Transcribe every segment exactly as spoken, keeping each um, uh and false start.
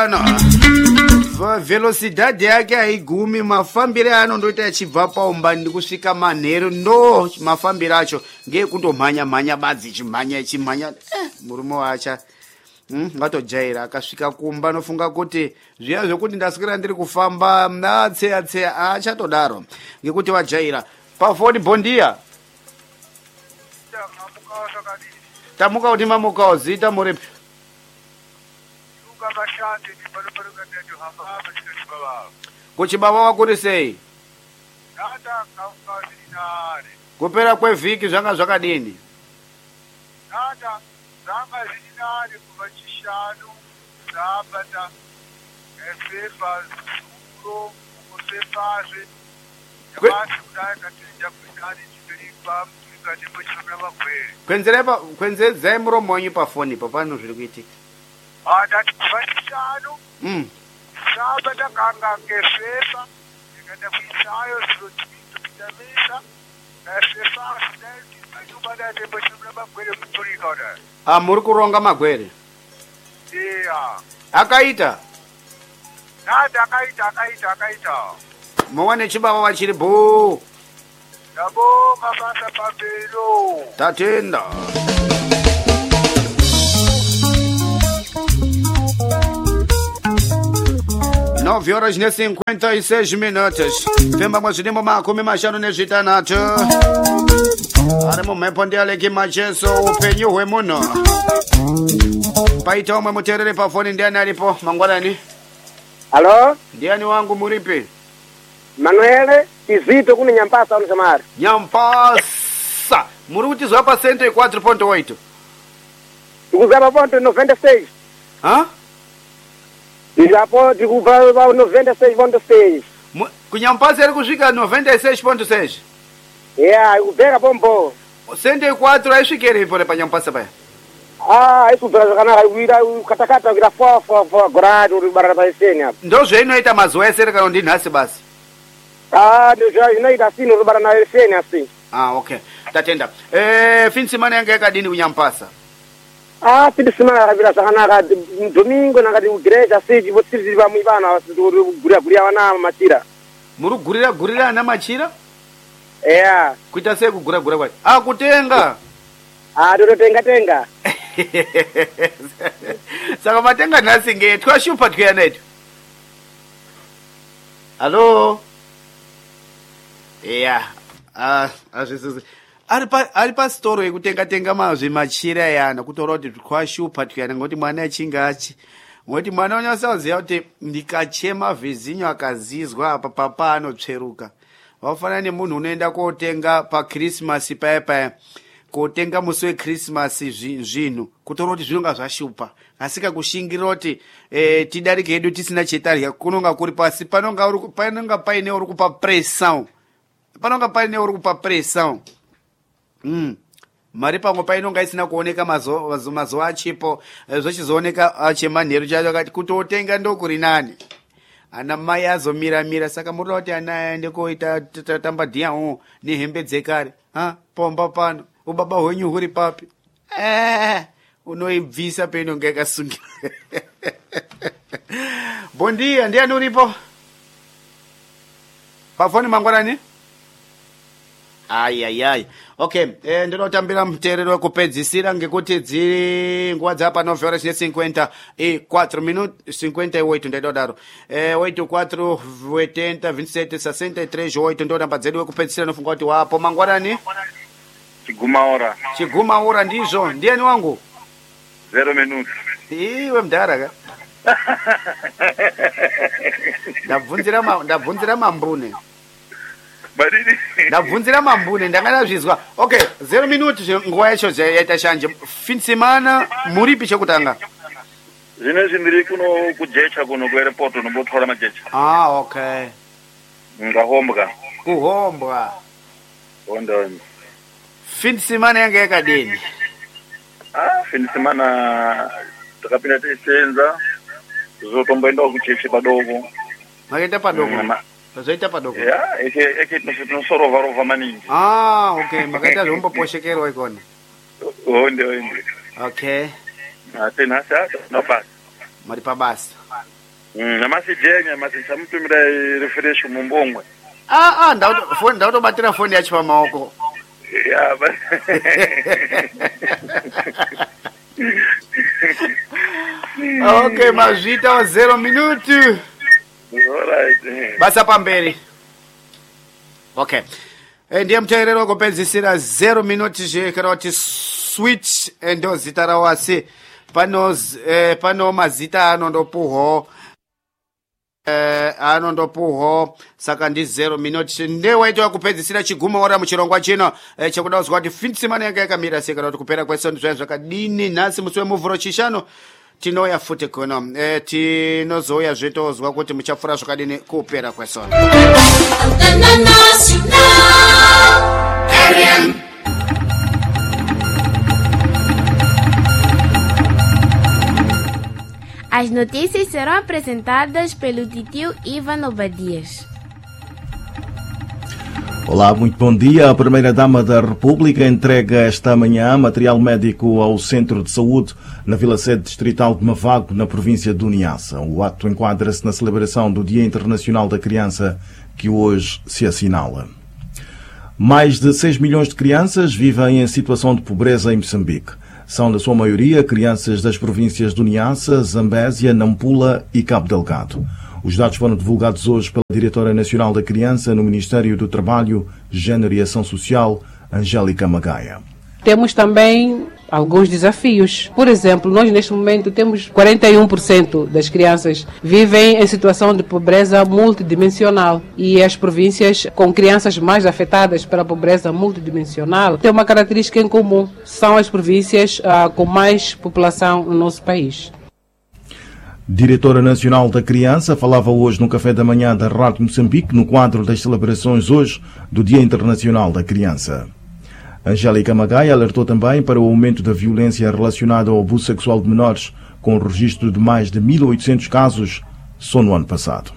pano velocidade yake haigumi, mafambiro anondoita achibva paumbani kusvika manheru ndo mafambiro acho ngeekundomhanya mhanya badzi chimhanya ichimhanya eh, murume wacha Hmm, ngatojaira akasvika kumba anofunga kuti zviya zvokuti ndaswera ndiri kufamba natseya tseya achatodaro ngekuti wajaira. Pafoni bondia tamuka kuti mamukawo zita muripi kuchibaba wakuri sei kupera kwevhiki zvanga zvakadini zanga zvinani kuva chishanu zabata efefa zuro kusefazve yamasi kudai katinja kuidani chipiripa mukati chona magwere kwenzerepa kwenzedzai muromo wanyu pafoni papano zviri kuitika ndati kuva chishanu mm zabata kanga ngefefa ndikaenda kuisayo zviro tupindamisa efefa zvidai kubada tembo chona magwere muturika kudai. Ah, muri kuronga magwere? Iya. Akaita? Nada akaita, akaita, akaita. Mwane chibaba wachiri boo. Yabo mabasa pambero. Tatenda. nove horas e cinquenta e seis minutos. Vemba mwazidimo makumi mashanu nezvitanhatu. Ari mumhepo ndialeki macheso upenyu hwemunhu. Paita umwe muteereri pafoni ndiani aripo mangwanani? Halo? Ndiani wangu muripi? Manuele Kizito kune Nyampasa unu Samari. Nyampasa. Muri kutizwa pa cento e quatro ponto oito. Tikuzapa ponto noventa e seis. Ha? Tikapo tikuva noventa e seis ponto seis. Kunyampasa iri kusvika noventa e seis ponto seis. Yeah, ikubheka pombo. cento e quatro aisvikere ipo pa Nyampasa paya. Ah, ikubheka zvakanaka uira ukatakata uira fwa fwa fwa gorado uri barara pa eseni apa. Ndo zveinoita mazuva ese kana ndi nhasi basi. Ah, ndo zvinoita sino uri barara na eseni asi. Ah, okay. Tatenda. Eh, finsimana yanga yakadini kuNyampasa? Ah, finsimana yakabira zvakanaka domingo nakati ugreja siji votsiri vamwe vana uri guria guria wana machira. Muri gurira gurira ana machira? Yeah. Kuita sei kugura gura kwacho? Ah, kutenga. Ah, ndo tenga tenga. Saka matenga nhasi nge twashupa twiyana itu. Hello? Yeah. Ah, azvisizi. Ari pa ari pa store yekutenga tenga mazvi machira yana kutora kuti twashupa twiyana ngoti mwana achinga achi. Ngoti mwana unyasaziya kuti ndikachema vizinyo akazizwa apa papa anotsveruka. Wafana nemunhu unoenda kotenga pa Christmas paya paya. Kotenga musi weChristmas zvinhu kutora kuti zvinonga zvashupa asika kushingirira kuti eh, tidarike hedu tisina chetarya kunonga kuri pasi panonga uri panonga paine uri kupa pressão panonga paine uri kupa pressão mm mari pamwe painonga isina kuoneka mazo mazo achipo eh, zvochizooneka achemanheru chacho kati kutotenga ndokuri nani ana mai azomira mira saka muri kuti ana aende koita tamba dhiyawo nehembe dzekare ha pomba pano ubaba hwenyu huri papi eh unoibvisa painonga yakasungira. Bondia ndiani uripo pafoni mangwanani? Ayayay. Okay, eh ndinotambira muteerero wekupedzisira ngekuti dziri nguva dzapa nove horas e cinquenta e quatro minutos cinquenta e oito ndaidodaro. Eh oito quatro oitenta vinte e sete sessenta e três oito ndo namba dzedu wekupedzisira nofunga kuti wapo mangwanani? Chiguma hora. Chiguma hora ndizvo. Ndiani wangu? Zero minutos. Iwe mdara ka? Ndabvunzira ma ndabvunzira mambune. Badini. Ndabvunzira mambune ndangazvizwa. Okay, zero minutos nguva yacho yaita shanje. Finsimana muripi chekutanga? Zvinezvi ndiri kuno kujecha kuno ku airport nombotora majecha. Ah, okay. Ngahombwa. Kuhombwa. Ondoni. Finsimana yanga yakadini? Ah, finsimana takapinda tisenza. Zotomboenda kucheche padoko. Makaita padoko. Zvaita padoko. Yeah, eke eke tinosoro varova maningi. Ah, okay, makaita zvomboposhekerwa ikona. Onde onde. Okay. Ah, tena sasa no pass. mari pa basa. Mm, amasijenya masisamtumira refresh mumbongwe. Ah ah ndauto phone ndauto batira phone yachi pa maoko. Yeah, but Okay, mazvita wa zero minuti. Alright. Basa pamberi. Okay. Ndiye mtairero wako penzisira zero minuti je karoti switch endo zitara wasi pano eh, pano mazita ano ndo puho eh, ano ndo puho saka ndi zero minuti nde waito wakupenzisira chiguma ora muchirongwa chino eh, chakuda uzwa kuti finsimana yanga yakamira sika kuti kupera kweso ndizvo zvakadini nasi muswe muvhuro chishano tinoya futi kuno eh, tinozoya zvetozwa kuti muchafura zvakadini kupera kwesono. As notícias serão apresentadas pelo titio Ivan Obadias. Olá, muito bom dia. A Primeira-Dama da República entrega esta manhã material médico ao Centro de Saúde na Vila Sede Distrital de Mavago, na província de Niassa. O ato enquadra-se na celebração do Dia Internacional da Criança, que hoje se assinala. Mais de seis milhões de crianças vivem em situação de pobreza em Moçambique. São, na sua maioria, crianças das províncias de Niassa, Zambésia, Nampula e Cabo Delgado. Os dados foram divulgados hoje pela Diretora Nacional da Criança no Ministério do Trabalho, Gênero e Ação Social, Angélica Magaia. Temos também alguns desafios. Por exemplo, nós neste momento temos quarenta e um por cento das crianças vivem em situação de pobreza multidimensional e as províncias com crianças mais afetadas pela pobreza multidimensional têm uma característica em comum. São as províncias ah, com mais população no nosso país. Diretora Nacional da Criança falava hoje no café da manhã da Rádio Moçambique no quadro das celebrações hoje do Dia Internacional da Criança. Angélica Magaia alertou também para o aumento da violência relacionada ao abuso sexual de menores, com o registro de mais de mil e oitocentos casos só no ano passado.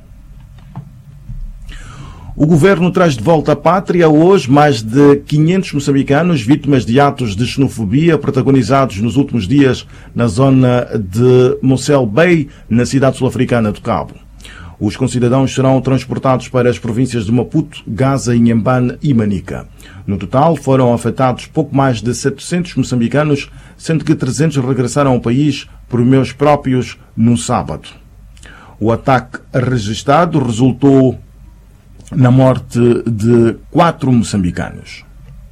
O governo traz de volta à pátria hoje mais de quinhentos moçambicanos vítimas de atos de xenofobia protagonizados nos últimos dias na zona de Mossel Bay, na cidade sul-africana do Cabo. Os concidadãos serão transportados para as províncias de Maputo, Gaza, Inhambane e Manica. No total, foram afetados pouco mais de setecentos moçambicanos, sendo que trezentos regressaram ao país por meios próprios no sábado. O ataque registrado resultou na morte de quatro moçambicanos.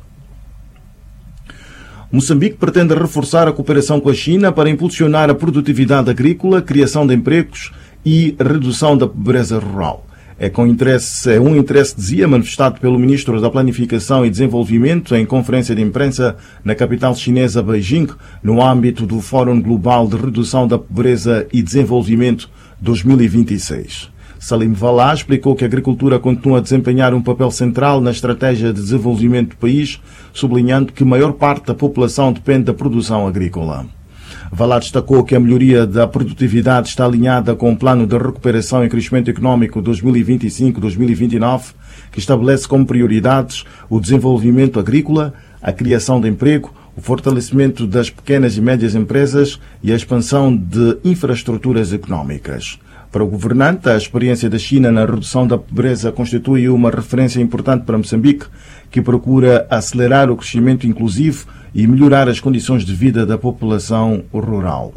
Moçambique pretende reforçar a cooperação com a China para impulsionar a produtividade agrícola, criação de empregos e redução da pobreza rural. É, com interesse, é um interesse, dizia, manifestado pelo Ministro da Planificação e Desenvolvimento em conferência de imprensa na capital chinesa Beijing, no âmbito do Fórum Global de Redução da Pobreza e Desenvolvimento dois mil e vinte e seis. Salim Valá explicou que a agricultura continua a desempenhar um papel central na estratégia de desenvolvimento do país, sublinhando que a maior parte da população depende da produção agrícola. Valá destacou que a melhoria da produtividade está alinhada com o Plano de Recuperação e Crescimento Económico dois mil e vinte e cinco a dois mil e vinte e nove, que estabelece como prioridades o desenvolvimento agrícola, a criação de emprego, o fortalecimento das pequenas e médias empresas e a expansão de infraestruturas económicas. Para o governante, a experiência da China na redução da pobreza constitui uma referência importante para Moçambique, que procura acelerar o crescimento inclusivo e melhorar as condições de vida da população rural.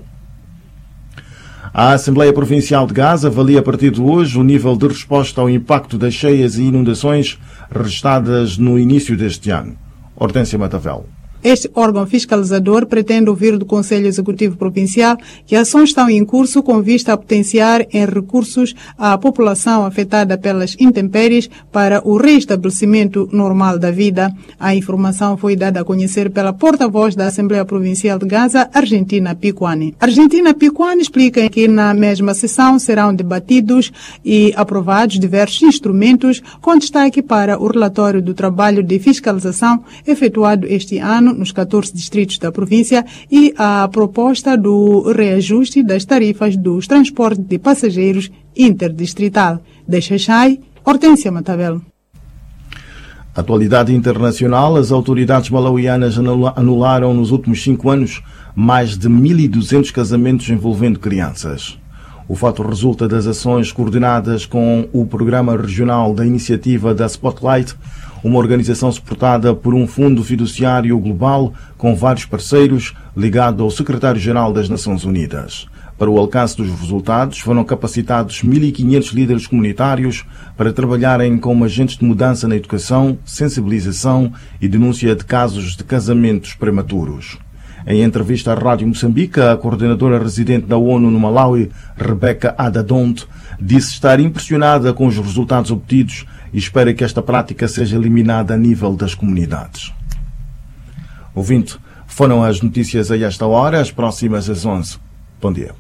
A Assembleia Provincial de Gaza avalia a partir de hoje o nível de resposta ao impacto das cheias e inundações registradas no início deste ano. Hortência Matavel. Este órgão fiscalizador pretende ouvir do Conselho Executivo Provincial que ações estão em curso com vista a potenciar em recursos à população afetada pelas intempéries para o reestabelecimento normal da vida. A informação foi dada a conhecer pela porta-voz da Assembleia Provincial de Gaza, Argentina Piquani. Argentina Piquani explica que na mesma sessão serão debatidos e aprovados diversos instrumentos, com destaque para o relatório do trabalho de fiscalização efetuado este ano nos catorze distritos da província e a proposta do reajuste das tarifas dos transportes de passageiros interdistrital. De Xaixai, Hortência Matavel. Atualidade internacional, as autoridades malauianas anularam nos últimos cinco anos mais de mil e duzentos casamentos envolvendo crianças. O fato resulta das ações coordenadas com o Programa Regional da Iniciativa da Spotlight, uma organização suportada por um fundo fiduciário global com vários parceiros ligado ao Secretário-Geral das Nações Unidas. Para o alcance dos resultados, foram capacitados mil e quinhentos líderes comunitários para trabalharem como agentes de mudança na educação, sensibilização e denúncia de casos de casamentos prematuros. Em entrevista à Rádio Moçambique, a coordenadora residente da ONU no Malawi, Rebecca Adadonte, disse estar impressionada com os resultados obtidos e espera que esta prática seja eliminada a nível das comunidades. Ouvinte, foram as notícias a esta hora, as próximas às onze. Bom dia.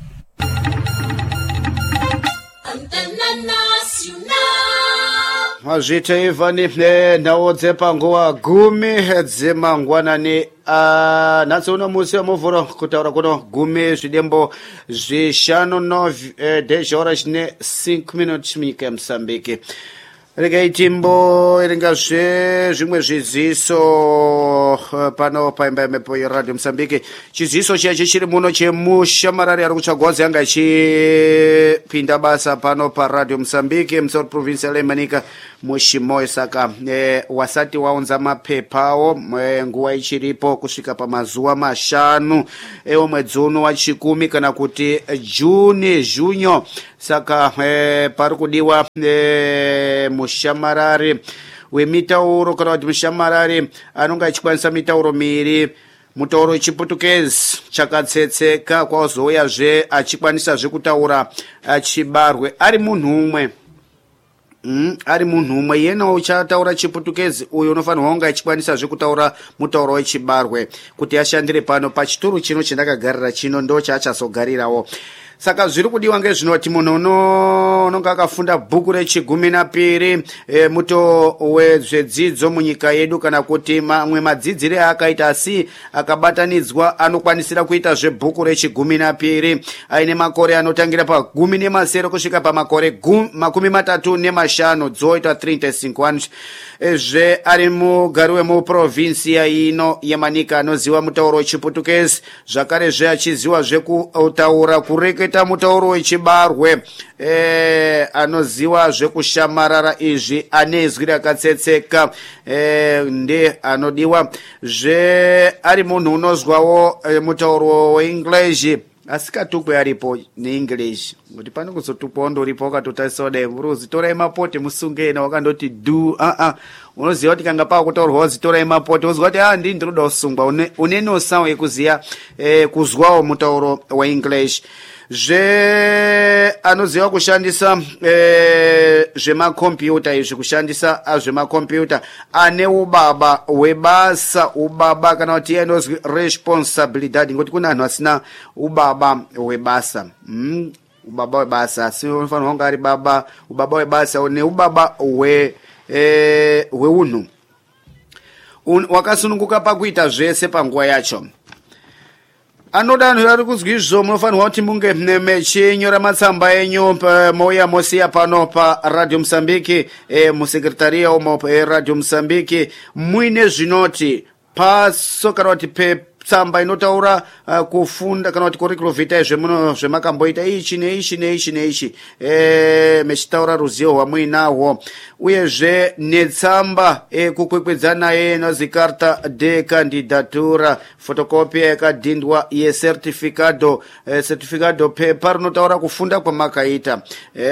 Mazvita ivani nawo dzepanguwa gumi dzemangwanani nhasi uno musi wamuvhuro kutaura kuno gumi zvidembo zvishanu nove dez horas ne cinco minutos munyika yeMoçambique. Regai timbo iringazve zvimwe zviziso pano paimba yemepo yeRadio Moçambique. Chiziso chacho chiri muno chemushamarari ari kutsvagwazi anga achipinda basa pano paRadio Moçambique musoro provincial yemanika mushimoyo. Saka e, wasati waunza mapepawo e, nguva ichiripo kusvika pamazuva mashanu eomwedzi uno wachikumi kana kuti Juni junyo. Saka e, pari kudiwa e, mushamarari wemitauro kana kuti mushamarari anonga achikwanisa mitauro miri. Mutauro chiputukezi chakatsetseka kwazouyazve achikwanisazve kutaura achibarwe ari munhu umwe. Mm, ari munhu umwe yena uchataura chiputukezi uyo unofanirwa kunge achikwanisazve kutaura mutauro wechibarwe kuti ashandire pano pachituru chino chandakagarira chino ndo chaachazogarirawo. Saka zviri kudiwa ngezvinoti munhu unonga akafunda bhuku rechigumi napiri e, muto wezvedzidzo munyika yedu kana kuti mamwe madzidzire akaita asi akabatanidzwa anokwanisira kuita zvebhuku rechigumi napiri aine makore anotangira pagumi nemasere kusvika pamakore makumi matatu nemashanu dzoita thirty-five anos. Zve ari mugari wemuprovinsia ino yemanika anoziva mutauro wechiputukezi zvakare zve achiziva zvekutaura kureketa mutauro wechibarwe e, anoziva zvekushamarara izvi ane izwi rakatsetseka e, nde anodiwa zve ari munhu unozwawo e, mutauro weEnglish asikatukwe aripo neEnglish kuti pano kuzotukwawo ndoripo wakatotariswa dai muruzi torai mapote musungena wakandoti do a a unoziva kuti kanga pava kutaurwawo zitorai mapote wozwa kuti ah ndini ndinoda kusungwa une, une nosawo yekuziya eh, kuzwawo mutauro weEnglish. Zve anoziva kushandisa eh, zvemakombiyuta izvi kushandisa zvemakombiyuta ane ubaba webasa ubaba kana kuti iye anozwi responsibility ngoti kuna anhu asina ubaba webasa mm, ubaba webasa asi unofanirwa kunge ari baba ubaba webasa ne ubaba we eh, weunhu Un, wakasununguka pakuita zvese panguva yacho. Anoda anhu ari kuzwa izvo munofanirwa kuti munge mechinyora matsamba enyu mouya mosiya pano paRadio Moçambique e, musekretariya umo eRadio Moçambique muine zvinoti paso kana kuti pe tsamba inotaura uh, kufunda kana kuti curriculum vitae zvemuno zvemakamboita ichi neichi neichi neichi e, mechitaura ruzivo rwamuinahwo uyezve netsamba e, kukwekwedza naye inozi carta de candidatura fotokopia yakadhindwa yecertificado e, certificado pepa rinotaura kufunda kwamakaita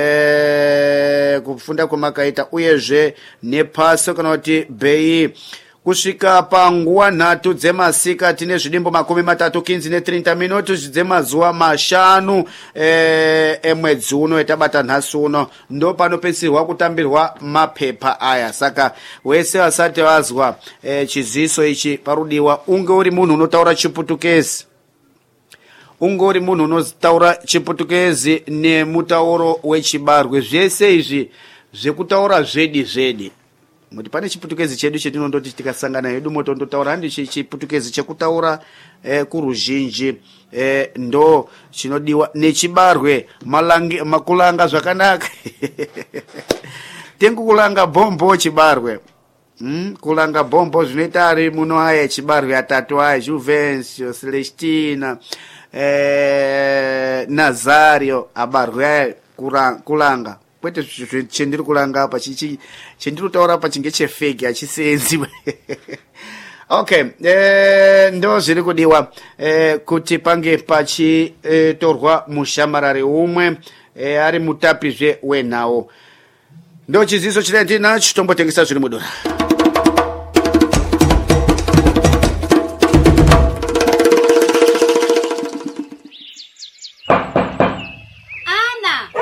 e, kufunda kwamakaita uyezve nepaso kana kuti bei kusvika panguva nhatu dzemasika tine zvidimbo makumi matatu kinzi netrita minuti dzemazuva mashanu e, emwedzi uno etabata nhasi uno ndo panopedzisirwa kutambirwa mapepa aya. Saka wese vasati vazwa e, chiziso ichi parudiwa unge uri munhu unotaura chiputukezi unge uri munhu unotaura chiputukezi nemutauro wechibarwe zvese izvi zvekutaura zvedi zvedi muti pane chiputukezi chedu chetinondoti tikasangana hedu motondotaura handi chiputukezi chekutaura eh, kuruzhinji eh, ndo chinodiwa nechibarwe malangi makulanga zvakanaka tengu kulanga bombo chibarwe mm? kulanga bombo zvinoita ari muno aya chibarwi atatu aya Juvencio, Celestina, eh, Nazario abarwi aya kulanga kwete chendiri kulanga apa chichi chendiri kutaura apa chinge chefake achisenzi. Okay, eh, ndo zviri kudiwa eh, kuti pange pachitorwa eh, mushamarari umwe eh, ari mutapizve wenhawo. Ndo chiziso chine ndinacho tombotengesa zviri mudura. Ana!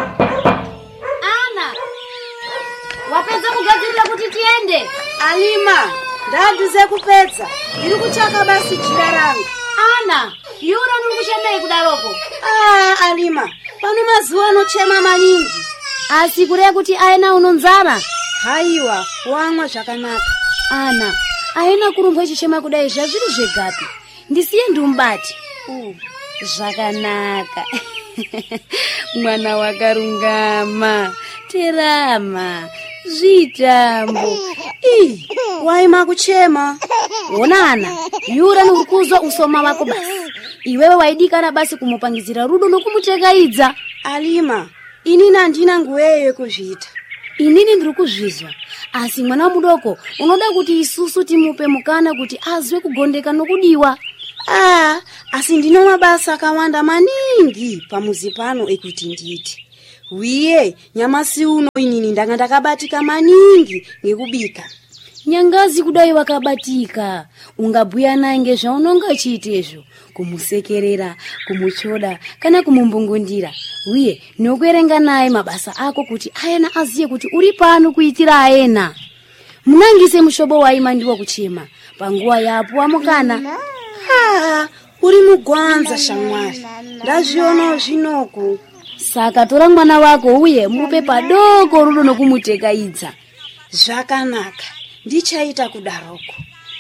Ana! Wapedza kugadzirira kuti tiende? Alima! Ndaduze kupedza. Ndiri kuchaka basi jira rangu. Ana, Yura nuri kuchemei kudaroko? Ah, Alima, pano mazuva anochema maningi. Asi kureva kuti aina unonzara? Haiwa, wamwa zvakanaka. Ana, aina kurumba ichichema kudai zvazviri zvegapi? Ndisiye ndiumbati. Uh, zvakanaka. Mwana wakarungama, terama, zvitambo. Ii, waima kuchema. Onana, Yura nurikuzwa usoma wako basi. Iwewe waidikana basi kumupangizira rudo nokumuchekaidza. Alima, ini nandina nguweyo kuzvita. Inini ndiri kuzvizwa. Asi mwana mudoko, unoda kuti isusu timupe mukana kuti azwe kugondeka nokudiwa. Ah, asi ndino mabasa akawanda maningi pamuzi pano ekuti nditi. Wiye, nyamasi uno inini ndanga ndakabatika maningi ngekubika. Nyangazi kudai wakabatika. Ungabhuya naye ngezvaunonga chiitezvo, kumusekerera, kumuchoda kana kumumbungundira. Wiye, nokuerenga naye mabasa ako kuti ayena aziye kuti uri pano kuitira ayena. Munangise mushobo waima ndiwo kuchema panguwa yapo wamukana. Ah, uri mugwanza shamwari. Ndazviona zvinoku. Saka tora mwana wako uye mupe padoko rudo nokumutekaidza. Zvakanaka. Ndichaita kudaroko.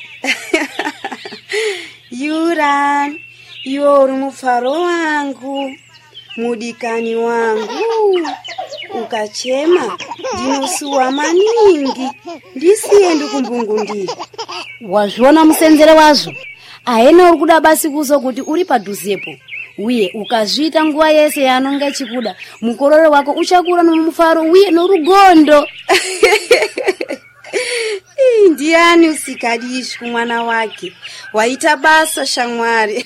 Yura, iwe uri mufaro wangu, mudikani wangu. Ukachema ndinosuwa maningi, ndisiye ndikumbungundira. Wazviona musenzere wazvo? Aena uri kuda basi kuzo kuti uri padhuzepo. Uye ukazvita nguwa yese yanonga chikuda, mukororo wako uchakura nomufaro uye norugondo. Ndiani usikadishi kumwana wake. Waita basa shamwari.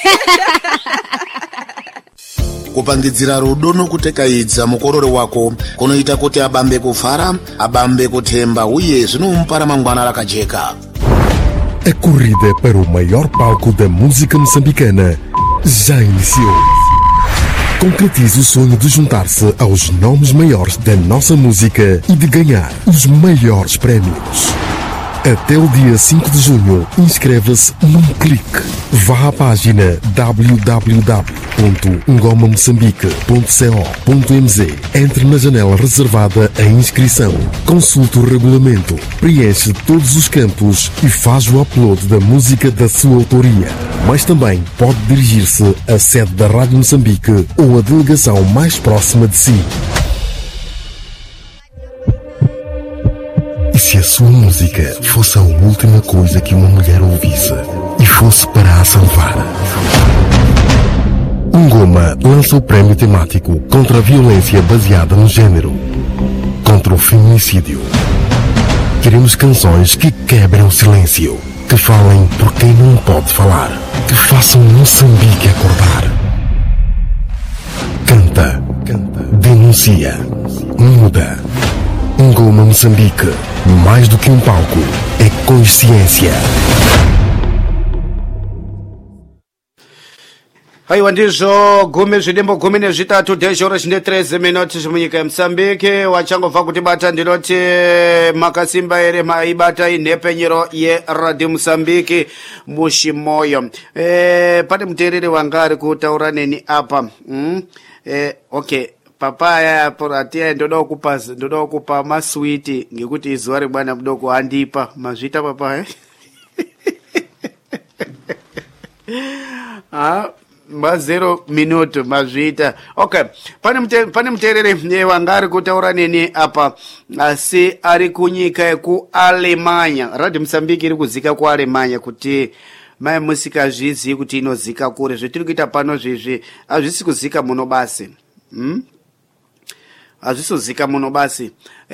Kupangidzira rudo nokutekaidza mukororo wako kunoita kuti abambe kufara, abambe kuthemba uye zvinomupa ramangwana rakajeka. A corrida para o maior palco da música moçambicana já iniciou. Concretize o sonho de juntar-se aos nomes maiores da nossa música e de ganhar os maiores prémios. Até o dia cinco de junho, inscreva-se num clique. Vá à página w w w ponto ngoma moçambique ponto co ponto m z. Entre na janela reservada à inscrição. Consulte o regulamento, preenche todos os campos e faz o upload da música da sua autoria. Mas também pode dirigir-se à sede da Rádio Moçambique ou à delegação mais próxima de si. E se a sua música fosse a última coisa que uma mulher ouvisse e fosse para a salvar? Ngoma lança o prémio temático contra a violência baseada no género, contra o feminicídio. Queremos canções que quebrem o silêncio, que falem por quem não pode falar, que façam Moçambique acordar. Canta, denuncia, muda. Ngoma Moçambique, mais do que um palco, é consciência. Haiwa ndizvo gumi zvidimbo gumi nezvitatu dhezhoro zvine treze minuti munyika yeMozambique. Wachangobva kutibata ndinoti makasimba ere maibata inhepenyero yeRadio Mozambique mushimoyo. E, pane muteereri wanga ari kutaura neni apa. Mm? E, okay. Papaya poratia ndoda kupa ndoda kupa maswiti ngekuti izuwa rebwana mudoko andipa mazvita papaya. Ah, ma zero minuto mazvita. Okay, pane mte, pane mterere wangari kutaura neni apa asi ari kunyika yeku Alemanya. Radio Msambiki iri kuzika ku Alemanya kuti mai musika zvizi kuti inozika kure. Zvetiri kuita pano zvezve azvisi kuzika muno basi. Hmm? Azvisozika muno basi.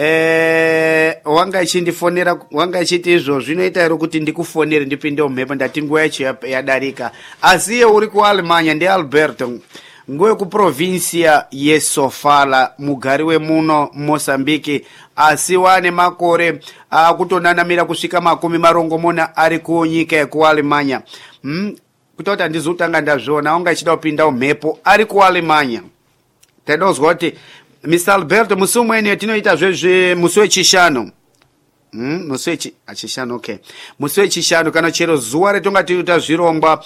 Eh, wanga ichindiffonera wanga ichiti izvo zvinoita ero kuti ndikufonere ndipinde mumhepo ndati nguva yacho yadarika. Asiye uri ku Alemanya ndi Alberto. Ngoye ku provincia yeSofala mugari wemuno Mozambique asi wane makore akutonanamira kusvika makumi marongomona ari kunyika yeku Alemanya. Hmm? Kutota ndizotanga ndazviona wanga ichida kupinda mumhepo ari ku Alemanya. Tadozwa kuti mister Alberto musi umweni tinoita zvezve musi wechishanu. Mm, musi wechi achishanu okay. Musi wechishanu kana chero zuwa retonga tiita zvirongwa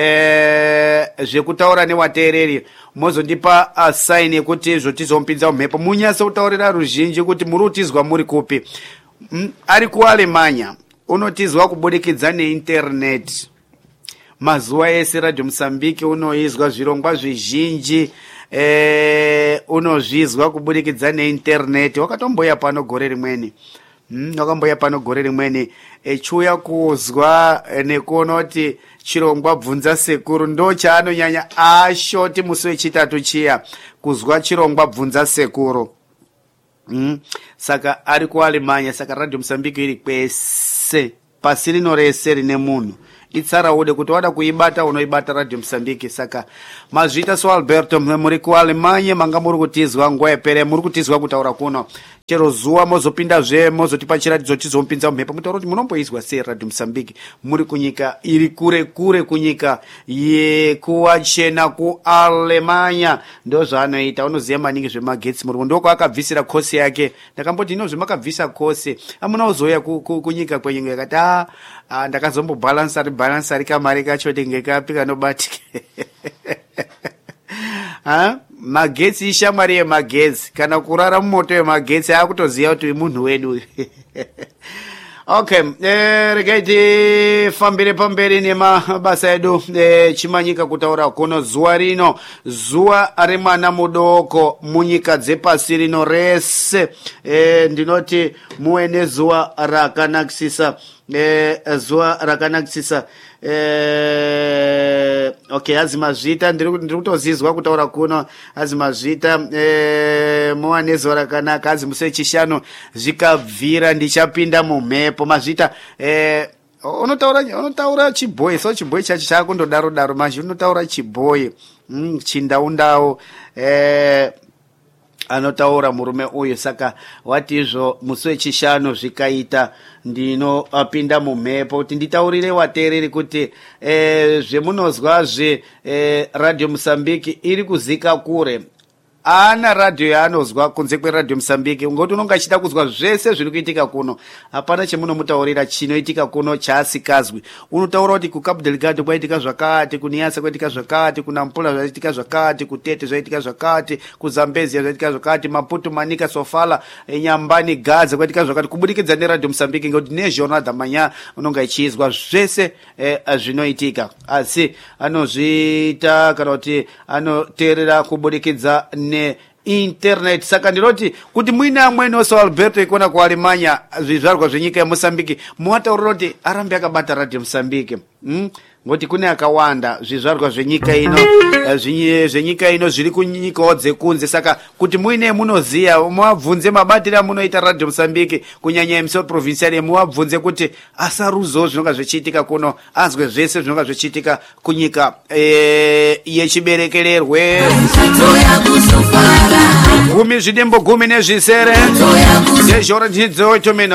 eh zvekutaura newateereri mozondipa uh, sign yekuti zvotizompinza mumhepo munyasa kutaurira ruzhinji kuti muri kutizwa muri kupi. Mm, ari ku Alemanya unotizwa kubudikidza neinternet. Mazuva ese Radio Msambiki unoizwa zvirongwa zvizhinji. Eh, unozvizwa kubudikidza neinternet. Wakatomboya pano gore rimweni. Mm, wakamboya pano gore rimweni echuya kuzwa nekuona kuti chirongwa bvunza sekuru ndo chaanonyanya ashoti musi wechitatu chiya kuzwa chirongwa bvunza sekuru. Mm, saka ari ku Alemanya saka Radio Msambiki iri kwese pasi rino rese rine munhu. Itsaraude kuti wada kuibata unoibata Radio Msambiki. Saka mazvita so Alberto muri ku Alemanya manga muri kutizwa nguva yapere muri kutizwa kutaura kuno. Chero zuwa mozopinda zve mozotipa chiratidzo chizompinza mumhepo mutaura kuti munomboizwa sei Radio Msambiki muri kunyika iri kure kure kunyika yekuwachena ku Alemanya. Ndo zvaanoita unoziva maningi zvemagetsi muri ndoko akabvisira kosi yake. Ndakamboti ino zvemakabvisa kosi amuna uzoya kunyika kwenyu yakati ah ndakazombo balance ari balance ari kamari kacho ndingekapi kanobatika. Ha magetsi ishamwari yemagetsi kana kurara mumoto yemagetsi akutoziva kuti munhu wedu. Okay, eh regaiti fambire pamberi nemabasa edu eh, chimanyika kutaura kuno zuwa rino zuwa ari mwana mudoko munyika dzepasi rino rese. Eh, ndinoti muwe nezuwa rakanakisisa eh, zuwa rakanakisisa. Eh, okay, azimazvita ndiri kutozizwa kutaura kuno azimazvita eh, muwa nezuwa rakanaka azimusi wechishanu zvikabvira ndichapinda mumhepo mazvita eh, unotaura unotaura chibhoyi so chibhoyi chacho chakundodaro daro mazvi unotaura chibhoyi. Mm, chindaundau eh anotaura murume uyu saka wati izvo musi wechishanu zvikaita ndinopinda mumhepo kuti nditaurire wateereri kuti eh, zvemunozwa zve eh, Radio Msambiki iri kuzika kure. Ana radio yaanozwa kunze kweRadio Msambiki ngoti unonga achida kuzwa zvese zviri kuitika kuno. Hapana chemunomutaurira chinoitika kuno chaasikazwi. Unotaura kuti ku Cabo Delgado kwaitika zvakati, kuNiasa kwaitika zvakati, kuNampula zvaitika zvakati, kuTete zvaitika zvakati, kuZambezia zvaitika zvakati, Maputo, Manica, Sofala, Nyambani, Gaza kwaitika zvakati kubudikidza neRadio Msambiki ngoti neJornal da Manhã unonga ichizwa zvese eh, zvinoitika. Asi anozviita kana kuti anoteerera kubudikidza ne internet. Saka ndinoti kuti muine amweni oso Alberto ikona ku Alemanya zvizvarwa zvenyika yeMozambique muwataurira kuti arambe akabata Radio Msambiki. Mm? Ngoti kune akawanda zvizvarwa zvenyika ino zvenyika ino zviri kunyikawo dzekunze. Saka kuti muine munoziya muabvunze mabatire amunoita Radio Msambiki kunyanya emisoro provincial muabvunze kuti asaruzo zvinonga zvichiitika kuno azwe zvese zvinonga zvichiitika kunyika e, yechiberekererwe gumi zvidembo gumi nezvisere zvezhora ndidzo tomena